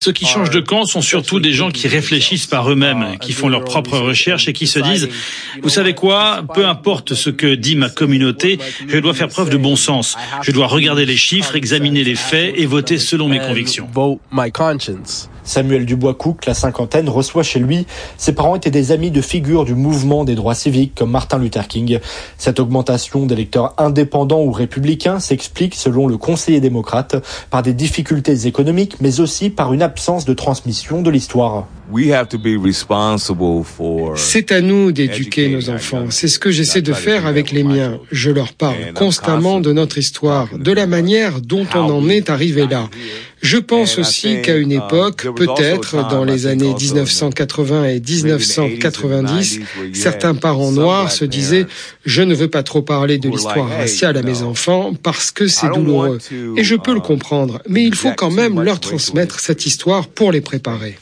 Ceux qui changent de camp sont surtout des gens qui réfléchissent par eux-mêmes, qui font leurs propres recherches et qui se disent « Vous savez quoi ? Peu importe ce que dit ma communauté, je dois faire preuve de bon sens. Je dois regarder les chiffres, examiner les faits et voter selon mes convictions. » Samuel Dubois-Cook, la cinquantaine, reçoit chez lui. Ses parents étaient des amis de figures du mouvement des droits civiques comme Martin Luther King. Cette augmentation d'électeurs indépendants ou républicains s'explique, selon le conseiller démocrate, par des difficultés économiques, mais aussi par une absence de transmission de l'histoire. C'est à nous d'éduquer nos enfants. C'est ce que j'essaie de faire avec les miens. Je leur parle constamment de notre histoire, de la manière dont on en est arrivé là. Je pense aussi qu'à une époque, peut-être dans les années 1980 et 1990, certains parents noirs se disaient « Je ne veux pas trop parler de l'histoire raciale à mes enfants parce que c'est douloureux. » Et je peux le comprendre, mais il faut quand même leur transmettre cette histoire pour les préparer.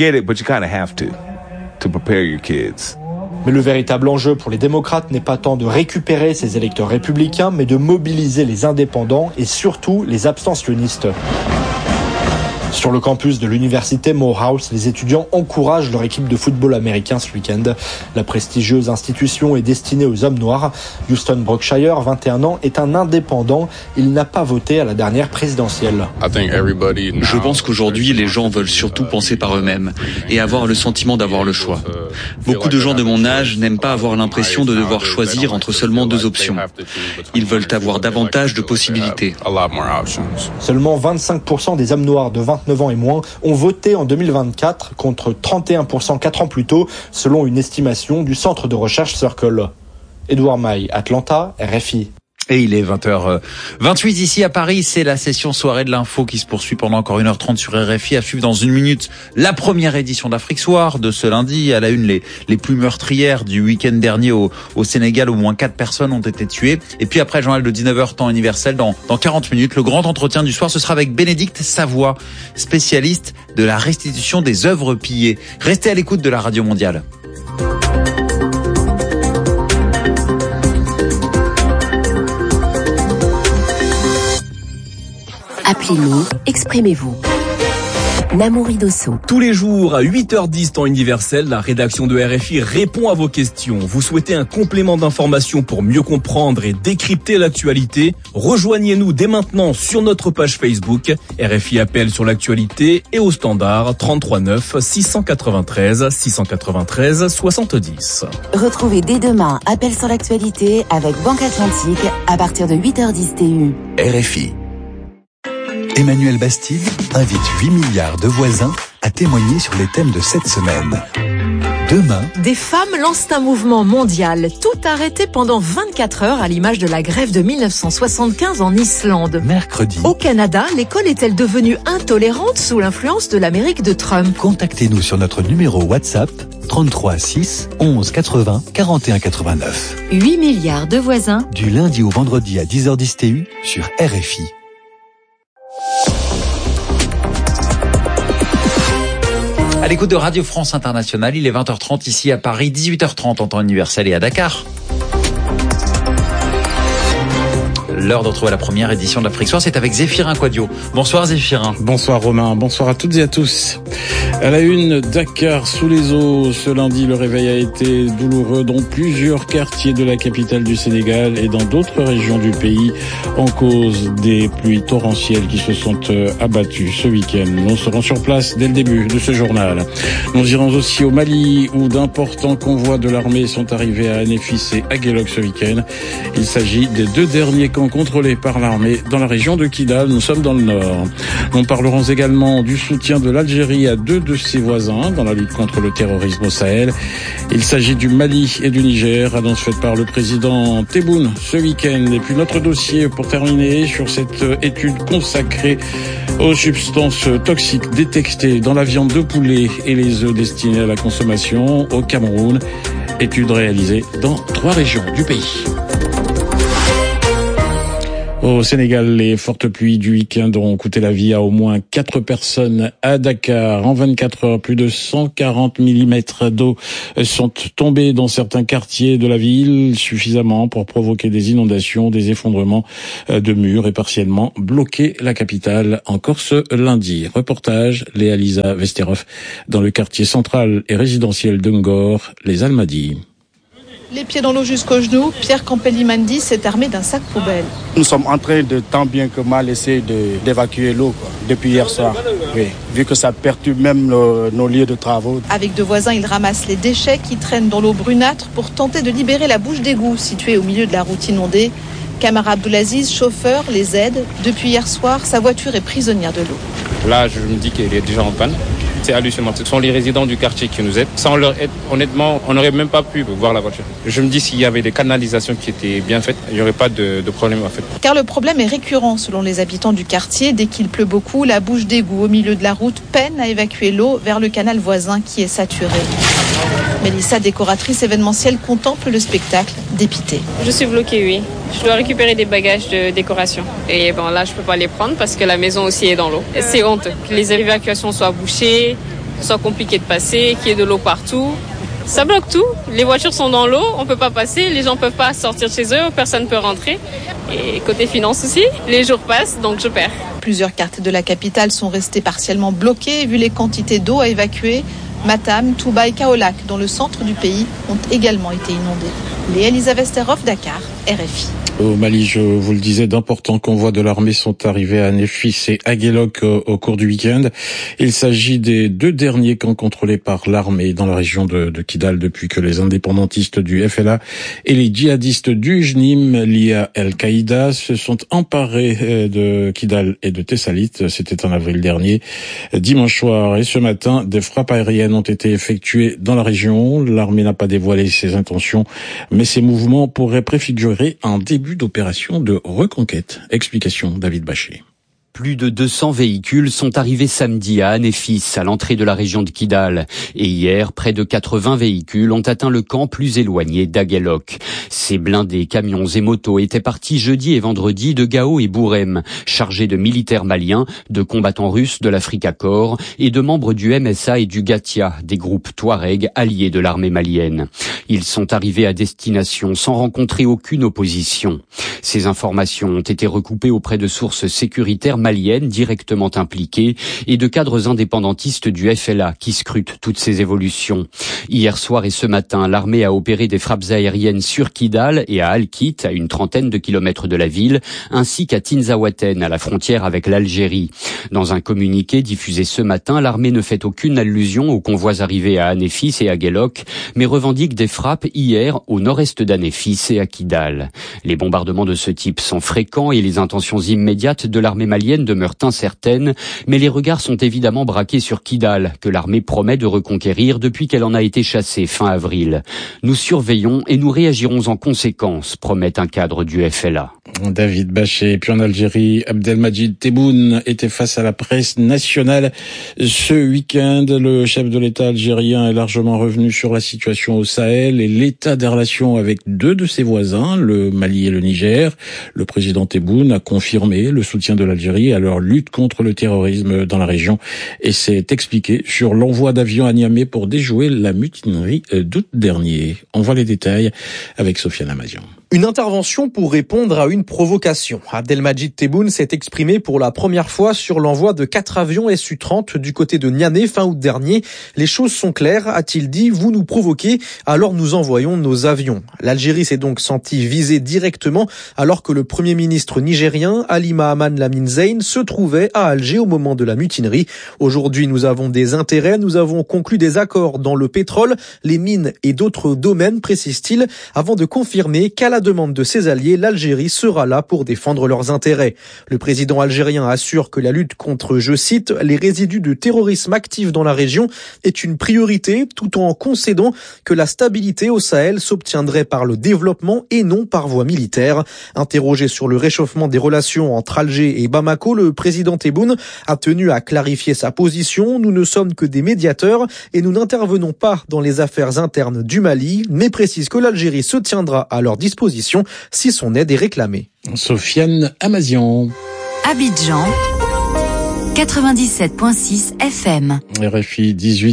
Mais le véritable enjeu pour les démocrates n'est pas tant de récupérer ces électeurs républicains, mais de mobiliser les indépendants et surtout les abstentionnistes. Sur le campus de l'université Morehouse, les étudiants encouragent leur équipe de football américain ce week-end. La prestigieuse institution est destinée aux hommes noirs. Houston Brookshire, 21 ans, est un indépendant. Il n'a pas voté à la dernière présidentielle. Je pense qu'aujourd'hui, les gens veulent surtout penser par eux-mêmes et avoir le sentiment d'avoir le choix. Beaucoup de gens de mon âge n'aiment pas avoir l'impression de devoir choisir entre seulement deux options. Ils veulent avoir davantage de possibilités. Seulement 25% des hommes noirs de 29 ans et moins ont voté en 2024 contre 31% 4 ans plus tôt, selon une estimation du centre de recherche Circle. Édouard Maille, Atlanta, RFI. Et il est 20h28 ici à Paris, c'est la session soirée de l'info qui se poursuit pendant encore 1h30 sur RFI. À suivre dans une minute la première édition d'Afrique Soir de ce lundi. À la une, les plus meurtrières du week-end dernier au Sénégal. Au moins 4 personnes ont été tuées. Et puis après, journal de 19h, temps universel, dans 40 minutes, le grand entretien du soir, ce sera avec Bénédicte Savoie, spécialiste de la restitution des œuvres pillées. Restez à l'écoute de la Radio Mondiale. Appelez-nous, exprimez-vous. Namouri Dosso. Tous les jours à 8h10 temps universel, la rédaction de RFI répond à vos questions. Vous souhaitez un complément d'information pour mieux comprendre et décrypter l'actualité? Rejoignez-nous dès maintenant sur notre page Facebook. RFI appelle sur l'actualité et au standard 33 9 693 693 70. Retrouvez dès demain Appel sur l'actualité avec Banque Atlantique à partir de 8h10 TU. RFI. Emmanuel Bastide invite 8 milliards de voisins à témoigner sur les thèmes de cette semaine. Demain, des femmes lancent un mouvement mondial, tout arrêté pendant 24 heures à l'image de la grève de 1975 en Islande. Mercredi, au Canada, l'école est-elle devenue intolérante sous l'influence de l'Amérique de Trump? Contactez-nous sur notre numéro WhatsApp 33 6 11 80 41 89. 8 milliards de voisins. Du lundi au vendredi à 10h10 TU sur RFI. À l'écoute de Radio France Internationale, il est 20h30 ici à Paris, 18h30 en temps universel et à Dakar. L'heure de retrouver la première édition de l'Afrique Soir, c'est avec Zéphirin Quadio. Bonsoir Zéphirin. Bonsoir Romain, bonsoir à toutes et à tous. À la une, Dakar sous les eaux. Ce lundi, le réveil a été douloureux dans plusieurs quartiers de la capitale du Sénégal et dans d'autres régions du pays en cause des pluies torrentielles qui se sont abattues ce week-end. Nous serons sur place dès le début de ce journal. Nous irons aussi au Mali où d'importants convois de l'armée sont arrivés à Anéfis et Aguelog ce week-end. Il s'agit des 2 derniers camps contrôlés par l'armée dans la région de Kidal. Nous sommes dans le nord. Nous parlerons également du soutien de l'Algérie à 2 de ses voisins dans la lutte contre le terrorisme au Sahel. Il s'agit du Mali et du Niger, annonce faite par le président Tebboune ce week-end. Et puis notre dossier pour terminer sur cette étude consacrée aux substances toxiques détectées dans la viande de poulet et les œufs destinés à la consommation au Cameroun. Étude réalisée dans 3 régions du pays. Au Sénégal, les fortes pluies du week-end ont coûté la vie à au moins 4 personnes à Dakar. En 24 heures, plus de 140 mm d'eau sont tombés dans certains quartiers de la ville, suffisamment pour provoquer des inondations, des effondrements de murs et partiellement bloquer la capitale encore ce lundi. Reportage Léa-Lisa Vesterov dans le quartier central et résidentiel de Ngor, les Almadies. Les pieds dans l'eau jusqu'aux genoux, Pierre Campelli-Mandi s'est armé d'un sac poubelle. Nous sommes en train de tant bien que mal essayer d'évacuer l'eau depuis hier soir. Oui, vu que ça perturbe même nos lieux de travaux. Avec deux voisins, ils ramassent les déchets qui traînent dans l'eau brunâtre pour tenter de libérer la bouche d'égout située au milieu de la route inondée. Kamara Abdoulaziz, chauffeur, les aide. Depuis hier soir, sa voiture est prisonnière de l'eau. Là, je me dis qu'elle est déjà en panne. C'est hallucinant. Ce sont les résidents du quartier qui nous aident. Sans leur aide, honnêtement, on n'aurait même pas pu voir la voiture. Je me dis s'il y avait des canalisations qui étaient bien faites, il n'y aurait pas de problème en fait. Car le problème est récurrent selon les habitants du quartier. Dès qu'il pleut beaucoup, la bouche d'égout au milieu de la route peine à évacuer l'eau vers le canal voisin qui est saturé. Mélissa, décoratrice événementielle, contemple le spectacle, dépitée. Je suis bloquée, oui. Je dois récupérer des bagages de décoration. Et bon, là, je peux pas les prendre parce que la maison aussi est dans l'eau. Et c'est honteux que les évacuations soient bouchées, soit compliqué de passer, qu'il y ait de l'eau partout. Ça bloque tout. Les voitures sont dans l'eau, on peut pas passer, les gens peuvent pas sortir de chez eux, personne peut rentrer. Et côté finance aussi, les jours passent, donc je perds. Plusieurs quartiers de la capitale sont restés partiellement bloqués vu les quantités d'eau à évacuer. Matam, Touba et Kaolack, dans le centre du pays, ont également été inondés. Léa-Lisa Vesterov, Dakar, RFI. Au Mali, je vous le disais, d'importants convois de l'armée sont arrivés à Néfis et Aguelok au cours du week-end. Il s'agit des 2 derniers camps contrôlés par l'armée dans la région de Kidal depuis que les indépendantistes du FLA et les djihadistes du JNIM liés à Al-Qaïda se sont emparés de Kidal et de Tessalit. C'était en avril dernier. Dimanche soir et ce matin, des frappes aériennes ont été effectuées dans la région. L'armée n'a pas dévoilé ses intentions, mais ces mouvements pourraient préfigurer un début d'opération de reconquête. Explication David Bachet. Plus de 200 véhicules sont arrivés samedi à Néfis, à l'entrée de la région de Kidal. Et hier, près de 80 véhicules ont atteint le camp plus éloigné d'Aguelok. Ces blindés, camions et motos étaient partis jeudi et vendredi de Gao et Bourem, chargés de militaires maliens, de combattants russes de l'Africa Corps et de membres du MSA et du Gatia, des groupes Touareg alliés de l'armée malienne. Ils sont arrivés à destination sans rencontrer aucune opposition. Ces informations ont été recoupées auprès de sources sécuritaires maliennes directement impliquées et de cadres indépendantistes du FLA qui scrutent toutes ces évolutions. Hier soir et ce matin, l'armée a opéré des frappes aériennes sur Kidal et à Al-Kit, à une trentaine de kilomètres de la ville, ainsi qu'à Tinzaouaten, à la frontière avec l'Algérie. Dans un communiqué diffusé ce matin, l'armée ne fait aucune allusion aux convois arrivés à Néfis et à Guelok, mais revendique des frappes hier au nord-est d'Anéfis et à Kidal. Les bombardements de ce type sont fréquents et les intentions immédiates de l'armée malienne demeurent incertaines, mais les regards sont évidemment braqués sur Kidal, que l'armée promet de reconquérir depuis qu'elle en a été chassée fin avril. Nous surveillons et nous réagirons en conséquence, promet un cadre du FLA. David Bachet. Et puis en Algérie, Abdelmadjid Tebboune était face à la presse nationale ce week-end. Le chef de l'État algérien est largement revenu sur la situation au Sahel et l'état des relations avec 2 de ses voisins, le Mali et le Niger. Le président Tebboune a confirmé le soutien de l'Algérie à leur lutte contre le terrorisme dans la région et s'est expliqué sur l'envoi d'avions à Niamey pour déjouer la mutinerie d'août dernier. On voit les détails avec Sofiane Amazian. Une intervention pour répondre à une provocation. Abdelmadjid Tebboune s'est exprimé pour la première fois sur l'envoi de 4 avions Su-30 du côté de Niamey fin août dernier. Les choses sont claires, a-t-il dit, vous nous provoquez, alors nous envoyons nos avions. L'Algérie s'est donc sentie visée directement alors que le premier ministre nigérien, Ali Mahaman Lamine Zeyn, se trouvait à Alger au moment de la mutinerie. Aujourd'hui, nous avons des intérêts, nous avons conclu des accords dans le pétrole, les mines et d'autres domaines, précise-t-il, avant de confirmer qu'à la demande de ses alliés, l'Algérie sera là pour défendre leurs intérêts. Le président algérien assure que la lutte contre, je cite, les résidus de terrorisme actifs dans la région est une priorité, tout en concédant que la stabilité au Sahel s'obtiendrait par le développement et non par voie militaire. Interrogé sur le réchauffement des relations entre Alger et Bamako, le président Tebboune a tenu à clarifier sa position. Nous ne sommes que des médiateurs et nous n'intervenons pas dans les affaires internes du Mali, mais précise que l'Algérie se tiendra à leur disposition disposition si son aide est réclamée. Sofiane Amazian. Abidjan 97.6 FM. RFI,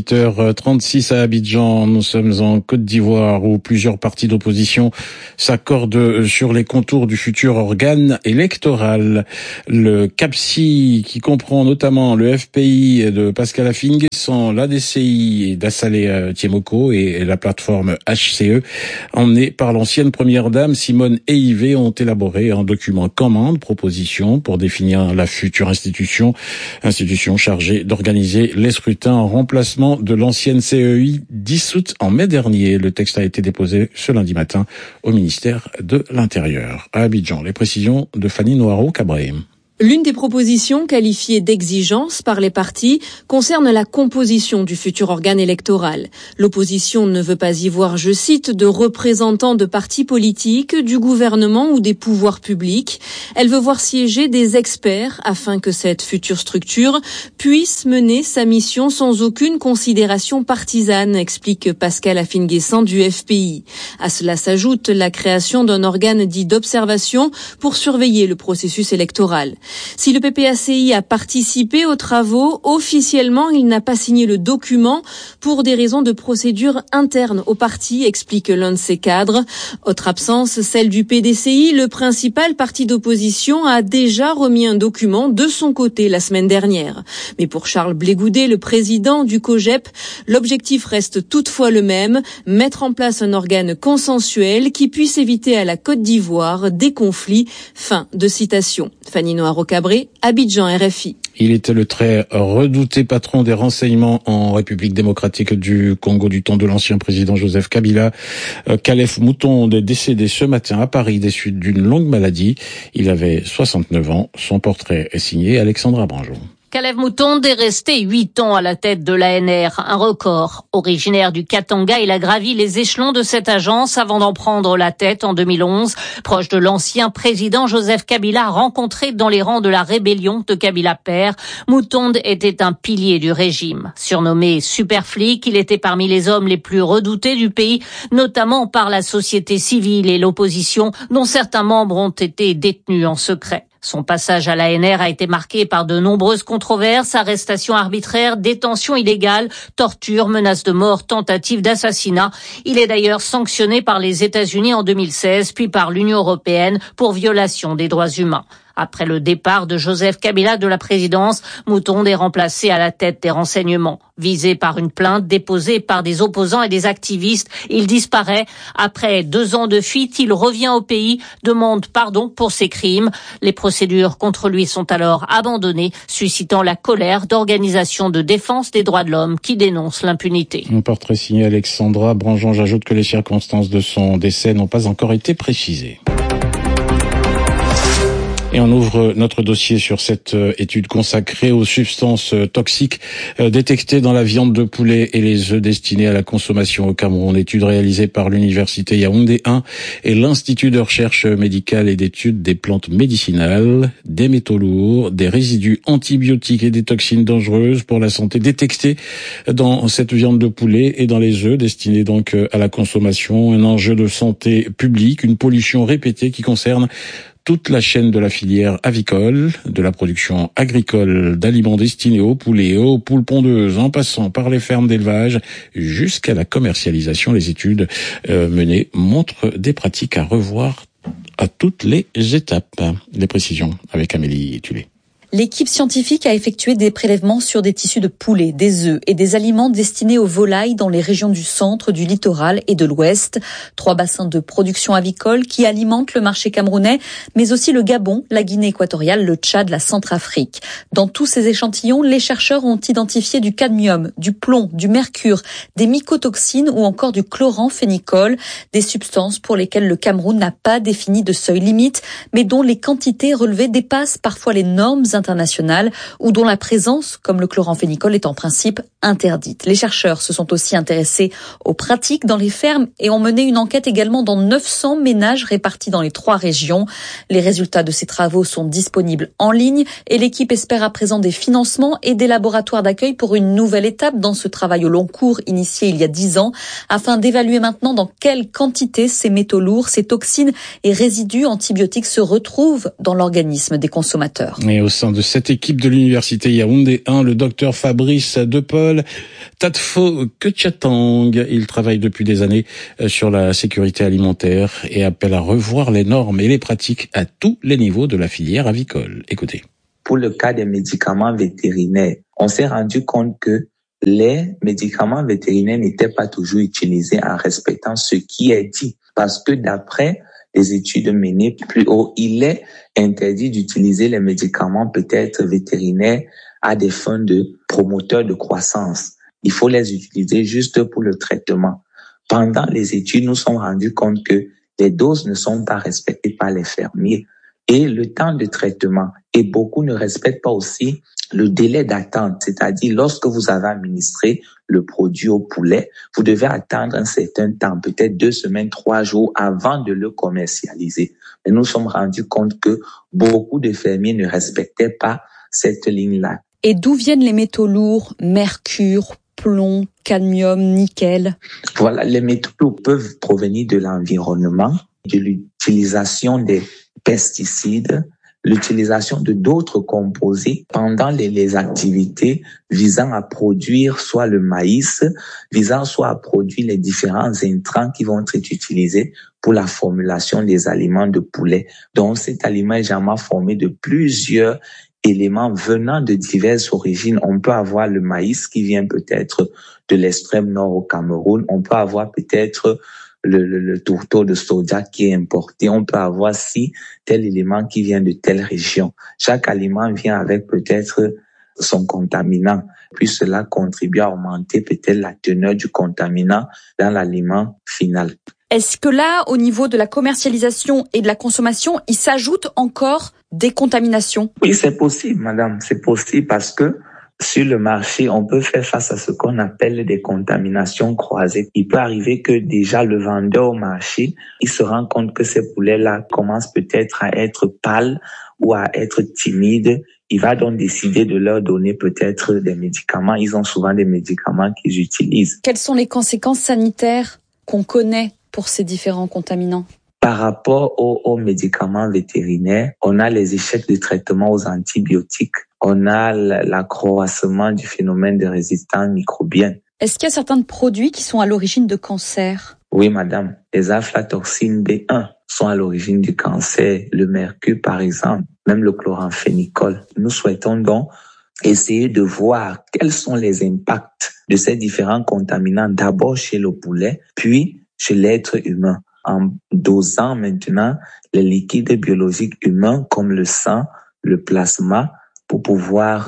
18h36 à Abidjan. Nous sommes en Côte d'Ivoire où plusieurs partis d'opposition s'accordent sur les contours du futur organe électoral. Le CAPSI, qui comprend notamment le FPI de Pascal Affi-N'Guessan, l'ADCI d'Assalé Tiemoko et la plateforme HCE, emmenée par l'ancienne première dame Simone Eivé, ont élaboré un document commun de proposition pour définir la future institution chargée d'organiser les scrutins en remplacement de l'ancienne CEI dissoute en mai dernier. Le texte a été déposé ce lundi matin au ministère de l'Intérieur. À Abidjan, les précisions de Fanny Noiro-Cabré. L'une des propositions qualifiées d'exigence par les partis concerne la composition du futur organe électoral. L'opposition ne veut pas y voir, je cite, de représentants de partis politiques, du gouvernement ou des pouvoirs publics. Elle veut voir siéger des experts afin que cette future structure puisse mener sa mission sans aucune considération partisane, explique Pascal Affi-N'Guessan du FPI. À cela s'ajoute la création d'un organe dit d'observation pour surveiller le processus électoral. Si le PPACI a participé aux travaux, officiellement, il n'a pas signé le document pour des raisons de procédure interne au parti, explique l'un de ses cadres. Autre absence, celle du PDCI. Le principal parti d'opposition a déjà remis un document de son côté la semaine dernière. Mais pour Charles Blégoudet, le président du COJEP, l'objectif reste toutefois le même, mettre en place un organe consensuel qui puisse éviter à la Côte d'Ivoire des conflits. Fin de citation. Fanny Noiro-Cabré, Abidjan, RFI. Il était le très redouté patron des renseignements en République démocratique du Congo du temps de l'ancien président Joseph Kabila. Khalef Moutonde est décédé ce matin à Paris des suites d'une longue maladie. Il avait 69 ans. Son portrait est signé Alexandra Branjon. Khalef Moutonde est resté 8 ans à la tête de l'ANR, un record. Originaire du Katanga, il a gravi les échelons de cette agence avant d'en prendre la tête en 2011. Proche de l'ancien président Joseph Kabila, rencontré dans les rangs de la rébellion de Kabila père, Moutonde était un pilier du régime. Surnommé super flic, il était parmi les hommes les plus redoutés du pays, notamment par la société civile et l'opposition, dont certains membres ont été détenus en secret. Son passage à l'ANR a été marqué par de nombreuses controverses, arrestations arbitraires, détentions illégales, tortures, menaces de mort, tentatives d'assassinat. Il est d'ailleurs sanctionné par les États-Unis en 2016, puis par l'Union européenne pour violation des droits humains. Après le départ de Joseph Kabila de la présidence, Moutonde est remplacé à la tête des renseignements. Visé par une plainte déposée par des opposants et des activistes, il disparaît. Après 2 ans de fuite, il revient au pays, demande pardon pour ses crimes. Les procédures contre lui sont alors abandonnées, suscitant la colère d'organisations de défense des droits de l'homme qui dénoncent l'impunité. Un portrait signé Alexandra Branjon. J'ajoute que les circonstances de son décès n'ont pas encore été précisées. Et on ouvre notre dossier sur cette étude consacrée aux substances toxiques détectées dans la viande de poulet et les œufs destinés à la consommation au Cameroun. Étude réalisée par l'Université Yaoundé 1 et l'Institut de recherche médicale et d'études des plantes médicinales, des métaux lourds, des résidus antibiotiques et des toxines dangereuses pour la santé détectées dans cette viande de poulet et dans les œufs destinés donc à la consommation. Un enjeu de santé publique, une pollution répétée qui concerne toute la chaîne de la filière avicole, de la production agricole d'aliments destinés aux poulets et aux poules pondeuses, en passant par les fermes d'élevage jusqu'à la commercialisation. Les études menées montrent des pratiques à revoir à toutes les étapes. Les précisions avec Amélie Tulé. L'équipe scientifique a effectué des prélèvements sur des tissus de poulet, des œufs et des aliments destinés aux volailles dans les régions du centre, du littoral et de l'ouest. 3 bassins de production avicole qui alimentent le marché camerounais, mais aussi le Gabon, la Guinée équatoriale, le Tchad, la Centrafrique. Dans tous ces échantillons, les chercheurs ont identifié du cadmium, du plomb, du mercure, des mycotoxines ou encore du chloramphénicol, des substances pour lesquelles le Cameroun n'a pas défini de seuil limite, mais dont les quantités relevées dépassent parfois les normes internationales internationales ou dont la présence, comme le chloramphénicol, est en principe interdite. Les chercheurs se sont aussi intéressés aux pratiques dans les fermes et ont mené une enquête également dans 900 ménages répartis dans les 3 régions. Les résultats de ces travaux sont disponibles en ligne et l'équipe espère à présent des financements et des laboratoires d'accueil pour une nouvelle étape dans ce travail au long cours initié il y a 10 ans afin d'évaluer maintenant dans quelle quantité ces métaux lourds, ces toxines et résidus antibiotiques se retrouvent dans l'organisme des consommateurs. Et au sein de cette équipe de l'université Yaoundé 1, le docteur Fabrice De Paul Tatfo Kechatang, il travaille depuis des années sur la sécurité alimentaire et appelle à revoir les normes et les pratiques à tous les niveaux de la filière avicole. Écoutez. Pour le cas des médicaments vétérinaires, on s'est rendu compte que les médicaments vétérinaires n'étaient pas toujours utilisés en respectant ce qui est dit. Parce que d'après les études menées plus haut, il est interdit d'utiliser les médicaments peut-être vétérinaires à des fins de promoteurs de croissance. Il faut les utiliser juste pour le traitement. Pendant les études, nous nous sommes rendus compte que les doses ne sont pas respectées par les fermiers et le temps de traitement. Et beaucoup ne respectent pas aussi le délai d'attente, c'est-à-dire lorsque vous avez administré le produit au poulet, vous devez attendre un certain temps, peut-être 2 semaines, 3 jours avant de le commercialiser. Et nous nous sommes rendus compte que beaucoup de fermiers ne respectaient pas cette ligne-là. Et d'où viennent les métaux lourds, mercure, plomb, cadmium, nickel? Voilà, les métaux lourds peuvent provenir de l'environnement, de l'utilisation des pesticides, l'utilisation de d'autres composés pendant les activités visant à produire soit le maïs, visant soit à produire les différents intrants qui vont être utilisés pour la formulation des aliments de poulet. Donc cet aliment est généralement formé de plusieurs éléments venant de diverses origines. On peut avoir le maïs qui vient peut-être de l'extrême nord au Cameroun. On peut avoir peut-être le tourteau de soja qui est importé. On peut avoir si tel élément qui vient de telle région. Chaque aliment vient avec peut-être son contaminant. Puis cela contribue à augmenter peut-être la teneur du contaminant dans l'aliment final. Est-ce que là, au niveau de la commercialisation et de la consommation, il s'ajoute encore des contaminations? Oui, c'est possible, madame. C'est possible parce que sur le marché, on peut faire face à ce qu'on appelle des contaminations croisées. Il peut arriver que déjà le vendeur au marché, il se rend compte que ces poulets-là commencent peut-être à être pâles ou à être timides. Il va donc décider de leur donner peut-être des médicaments. Ils ont souvent des médicaments qu'ils utilisent. Quelles sont les conséquences sanitaires qu'on connaît pour ces différents contaminants? Par rapport aux médicaments vétérinaires, on a les échecs de traitement aux antibiotiques. On a l'accroissement du phénomène de résistance microbienne. Est-ce qu'il y a certains produits qui sont à l'origine de cancers? Oui, madame. Les aflatoxines B1 sont à l'origine du cancer. Le mercure, par exemple, même le chloramphénicol. Nous souhaitons donc essayer de voir quels sont les impacts de ces différents contaminants, d'abord chez le poulet, puis chez l'être humain, en dosant maintenant les liquides biologiques humains comme le sang, le plasma, pour pouvoir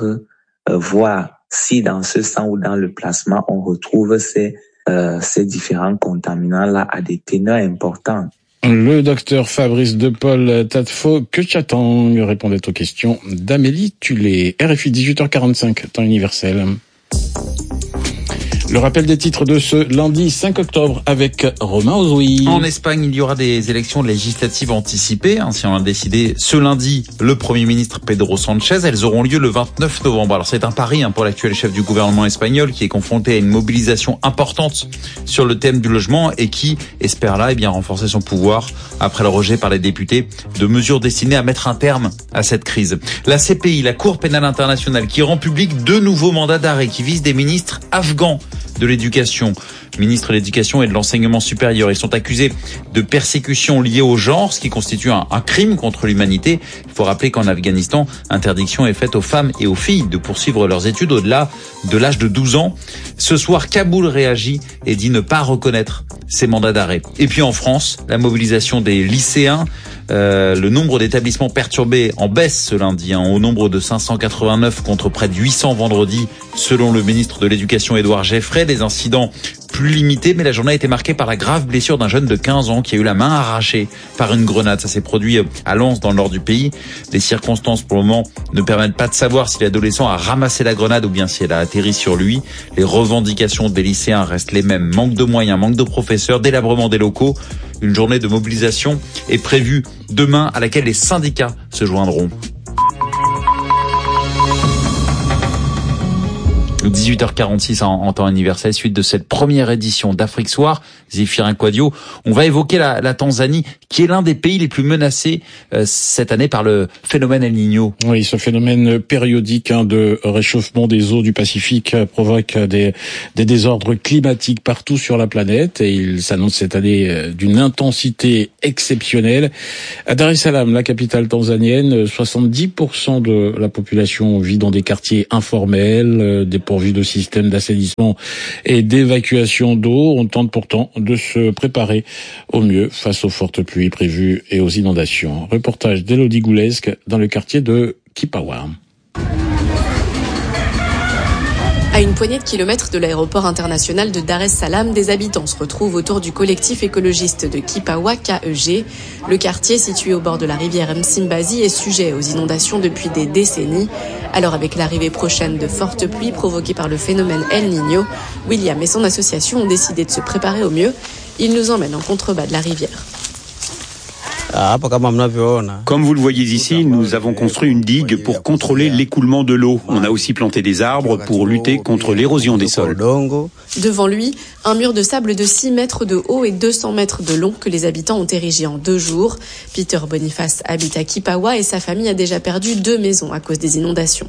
voir si dans ce sang ou dans le plasma, on retrouve ces différents contaminants-là à des teneurs importantes. Le docteur Fabrice De Paul Tatfo Kechatang répondait aux questions d'Amélie Tulé. RFI 18h45, temps universel. Le rappel des titres de ce lundi 5 octobre avec Romain Ozoui. En Espagne, il y aura des élections législatives anticipées. Ainsi, on a décidé ce lundi le Premier ministre Pedro Sánchez. Elles auront lieu le 29 novembre. Alors c'est un pari pour l'actuel chef du gouvernement espagnol qui est confronté à une mobilisation importante sur le thème du logement et qui espère là renforcer son pouvoir après le rejet par les députés de mesures destinées à mettre un terme à cette crise. La CPI, la Cour pénale internationale, qui rend public 2 nouveaux mandats d'arrêt qui visent des ministres afghans de l'éducation, ministre de l'éducation et de l'enseignement supérieur. Ils sont accusés de persécution liée au genre, ce qui constitue un crime contre l'humanité. Il faut rappeler qu'en Afghanistan, interdiction est faite aux femmes et aux filles de poursuivre leurs études au-delà de l'âge de 12 ans. Ce soir, Kaboul réagit et dit ne pas reconnaître ces mandats d'arrêt. Et puis en France, la mobilisation des lycéens, le nombre d'établissements perturbés en baisse ce lundi, au nombre de 589 contre près de 800 vendredi, selon le ministre de l'Éducation Édouard Geffray. Des incidents plus limitée, mais la journée a été marquée par la grave blessure d'un jeune de 15 ans qui a eu la main arrachée par une grenade. Ça s'est produit à Lens, dans le nord du pays. Les circonstances, pour le moment, ne permettent pas de savoir si l'adolescent a ramassé la grenade ou bien si elle a atterri sur lui. Les revendications des lycéens restent les mêmes. Manque de moyens, manque de professeurs, délabrement des locaux. Une journée de mobilisation est prévue demain à laquelle les syndicats se joindront. 18h46 en temps universel, suite de cette première édition d'Afrique Soir. Zéphirin Quadio, on va évoquer la Tanzanie, qui est l'un des pays les plus menacés cette année par le phénomène El Niño. Oui, ce phénomène périodique de réchauffement des eaux du Pacifique provoque des désordres climatiques partout sur la planète et il s'annonce cette année d'une intensité exceptionnelle. À Dar es Salaam, la capitale tanzanienne, 70% de la population vit dans des quartiers informels, dépourvus de systèmes d'assainissement et d'évacuation d'eau. On tente pourtant de se préparer au mieux face aux fortes pluies prévues et aux inondations. Reportage d'Elodie Goulesque dans le quartier de Kipawa. À une poignée de kilomètres de l'aéroport international de Dar es Salaam, des habitants se retrouvent autour du collectif écologiste de Kipawa, KEG. Le quartier, situé au bord de la rivière Msimbazi, est sujet aux inondations depuis des décennies. Alors avec l'arrivée prochaine de fortes pluies provoquées par le phénomène El Niño, William et son association ont décidé de se préparer au mieux. Ils nous emmènent en contrebas de la rivière. Comme vous le voyez ici, nous avons construit une digue pour contrôler l'écoulement de l'eau. On a aussi planté des arbres pour lutter contre l'érosion des sols. Devant lui, un mur de sable de 6 mètres de haut et 200 mètres de long que les habitants ont érigé en 2 jours. Peter Boniface habite à Kipawa et sa famille a déjà perdu 2 maisons à cause des inondations.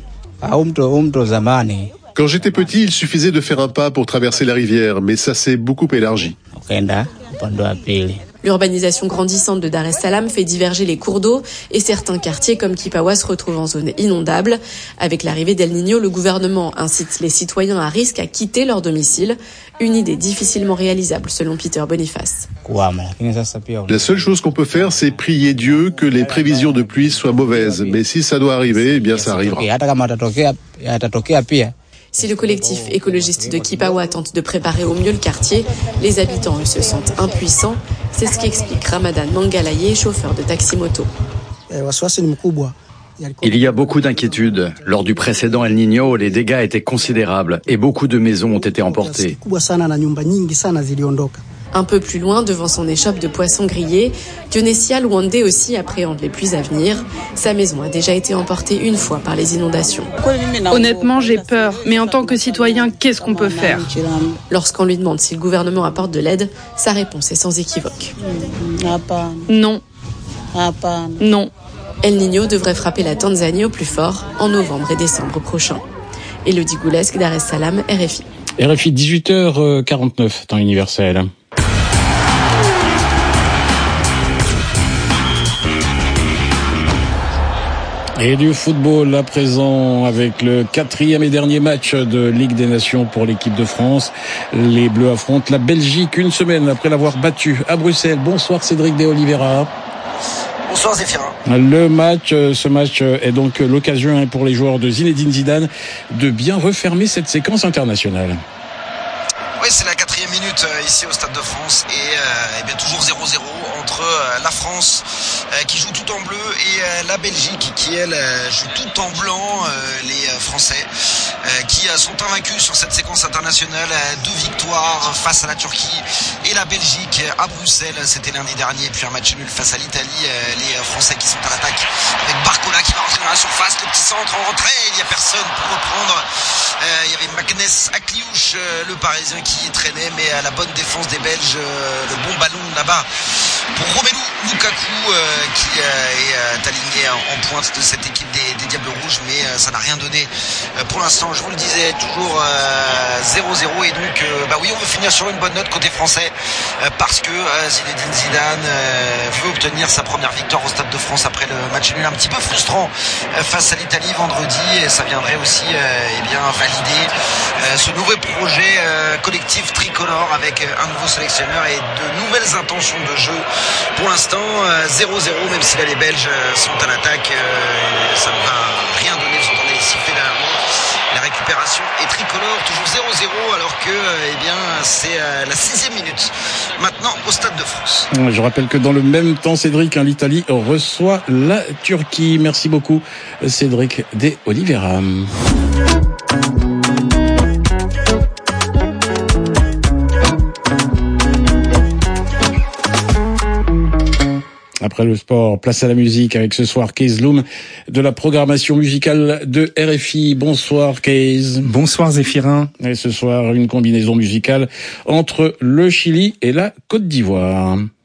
Quand j'étais petit, il suffisait de faire un pas pour traverser la rivière, mais ça s'est beaucoup élargi. L'urbanisation grandissante de Dar es Salaam fait diverger les cours d'eau et certains quartiers comme Kipawa se retrouvent en zone inondable. Avec l'arrivée d'El Niño, le gouvernement incite les citoyens à risque à quitter leur domicile. Une idée difficilement réalisable selon Peter Boniface. La seule chose qu'on peut faire, c'est prier Dieu que les prévisions de pluie soient mauvaises. Mais si ça doit arriver, eh bien ça arrivera. Si le collectif écologiste de Kipawa tente de préparer au mieux le quartier, les habitants, eux, se sentent impuissants. C'est ce qu'explique Ramadan Mangalaye, chauffeur de taxi-moto. Il y a beaucoup d'inquiétudes. Lors du précédent El Niño, les dégâts étaient considérables et beaucoup de maisons ont été emportées. Un peu plus loin, devant son échoppe de poissons grillés, Dionesia Luande aussi appréhende les pluies à venir. Sa maison a déjà été emportée une fois par les inondations. Honnêtement, j'ai peur. Mais en tant que citoyen, qu'est-ce qu'on peut faire ? Lorsqu'on lui demande si le gouvernement apporte de l'aide, sa réponse est sans équivoque. Non. Non. El Niño devrait frapper la Tanzanie au plus fort en novembre et décembre prochain. Elodie Goulesque, Dar es Salaam, RFI. RFI, 18h49, temps universel. Et du football à présent avec le 4e et dernier match de Ligue des Nations pour l'équipe de France. Les Bleus affrontent la Belgique une semaine après l'avoir battue à Bruxelles. Bonsoir Cédric de Oliveira. Bonsoir Zéphirin. Ce match est donc l'occasion pour les joueurs de Zinedine Zidane de bien refermer cette séquence internationale. Oui, c'est la 4e minute ici au Stade de France et bien toujours 0-0 entre la France qui joue tout en bleu et la Belgique qui elle joue tout en blanc. Les Français qui sont invaincus sur cette séquence internationale, 2 victoires face à la Turquie et la Belgique à Bruxelles, c'était lundi dernier, puis un match nul face à l'Italie. Les Français qui sont à l'attaque avec Barcola qui va rentrer dans la surface, le petit centre en retrait, il n'y a personne pour reprendre. Il y avait Magnès Akliouche, le Parisien qui traînait, mais à la bonne défense des Belges, le bon ballon là-bas pour Romelu Lukaku qui est aligné en pointe de cette équipe des Diables Rouges, mais ça n'a rien donné pour l'instant. Je vous le disais, toujours 0-0 et donc oui, on veut finir sur une bonne note côté français parce que Zinedine Zidane veut obtenir sa première victoire au Stade de France après le match nul un petit peu frustrant face à l'Italie vendredi, et ça viendrait aussi valider ce nouveau projet collectif tricolore avec un nouveau sélectionneur et de nouvelles intentions de jeu. Pour l'instant 0-0, même si là les Belges sont à l'attaque, ça ne va rien donner. Vous entendez les sifflets derrière moi. La récupération est tricolore, toujours 0-0 alors que c'est la 6e minute maintenant au Stade de France. Je rappelle que dans le même temps, Cédric, l'Italie reçoit la Turquie. Merci beaucoup Cédric de Oliveira. Après le sport, place à la musique avec ce soir Kees Loom de la programmation musicale de RFI. Bonsoir Kees. Bonsoir Zéphirin. Et ce soir, une combinaison musicale entre le Chili et la Côte d'Ivoire.